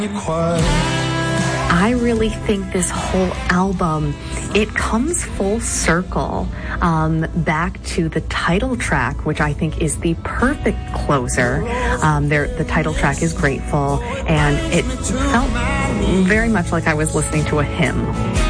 I really think this whole album, it comes full circle back to the title track, which I think is the perfect closer. The title track is Grateful, and it felt very much like I was listening to a hymn.